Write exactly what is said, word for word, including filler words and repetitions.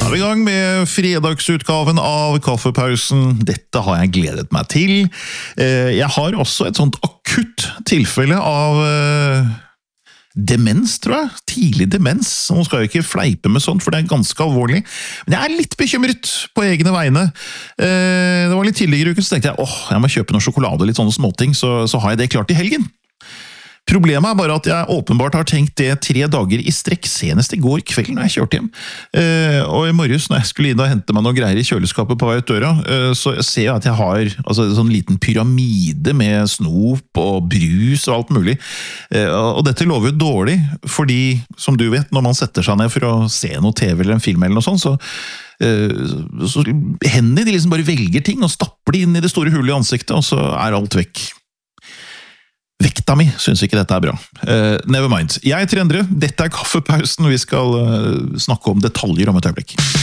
Da er vi i gang med fredagsutgaven av Kaffepausen. Dette har jeg gledet meg til. Jeg har også et sånt akutt tilfelle av demens, tror jeg. Tidlig demens. Nå skal jeg ikke fleipe med sånt, for det er ganske alvorlig. Men jeg er litt bekymret på egne vegne. Det var litt tidligere i uken, så tenkte jeg, åh, jeg må kjøpe noe sjokolade, litt sånne småting, så, så har jeg det klart i helgen. Problemet er bare at jeg åpenbart har tenkt det tre dager i strekk, senest i går kveld når jeg kjørte hjem. Eh, og i morges når jeg skulle inn og hente meg noen greier i kjøleskapet på vei ut døra, eh, så ser jeg at jeg har altså, en sånn liten pyramide med snop og brus og alt mulig. Eh, og dette lover jo dårlig, fordi, som du vet, når man setter seg ned for å se noe T V eller en film eller noe sånt, så eh, så hendene de liksom bare velger ting og stapper de inn i det store hullet i ansiktet, og så er alt vekk. Vekta mi synes ikke dette er bra. Uh, never mind. Jeg heter Endre, dette er Kaffepausen, vi skal uh, snakke om detaljer om et øyeblikk.